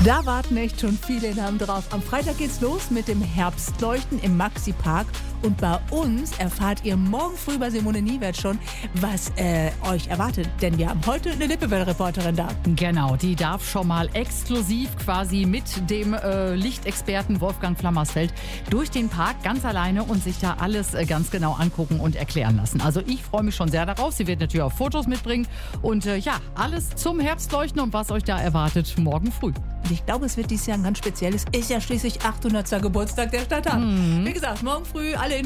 Da warten echt schon viele Namen drauf. Am Freitag geht's los mit dem Herbstleuchten im Maxi-Park. Und bei uns erfahrt ihr morgen früh bei Simone Niewert schon, was euch erwartet. Denn wir haben heute eine Lippewelle-Reporterin da. Genau, die darf schon mal exklusiv quasi mit dem Lichtexperten Wolfgang Flammersfeld durch den Park ganz alleine und sich da alles ganz genau angucken und erklären lassen. Also ich freue mich schon sehr darauf. Sie wird natürlich auch Fotos mitbringen. Und ja, alles zum Herbstleuchten und was euch da erwartet morgen früh. Und ich glaube, es wird dieses Jahr ein ganz spezielles. Ist ja schließlich 800. Geburtstag der Stadt. Wie gesagt, morgen früh alle